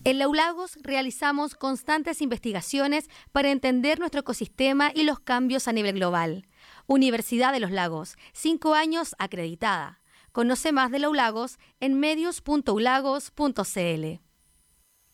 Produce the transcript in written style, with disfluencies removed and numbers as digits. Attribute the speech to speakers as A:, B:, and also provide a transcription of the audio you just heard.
A: En la ULAGOS realizamos constantes investigaciones para entender nuestro ecosistema y los cambios a nivel global. Universidad de los Lagos, 5 años acreditada. Conoce más de la ULAGOS en medios.ulagos.cl.